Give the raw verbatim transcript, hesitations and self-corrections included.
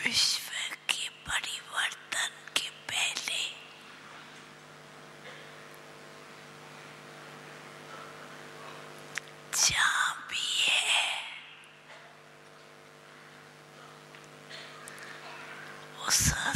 विश्व के परिवर्तन के पहले जहाँ भी है वो सब